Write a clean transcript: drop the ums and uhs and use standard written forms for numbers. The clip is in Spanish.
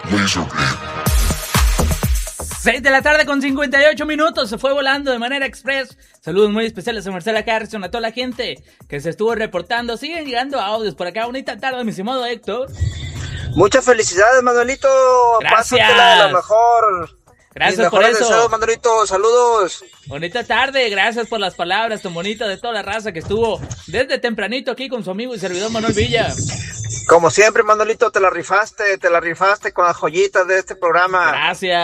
6 de la tarde con 58 minutos, se fue volando de manera express. Saludos muy especiales a Marcela Harrison, a toda la gente que se estuvo reportando. Siguen llegando audios por acá. Bonita tarde, mi estimado Héctor. Muchas felicidades, Manuelito. Gracias. Pásatela de lo mejor. Gracias por eso. Deseos, Manuelito. Saludos. Bonita tarde, gracias por las palabras tan bonitas de toda la raza que estuvo desde tempranito aquí con su amigo y servidor Manuel Villa. Como siempre, Manuelito, te la rifaste con las joyitas de este programa. Gracias.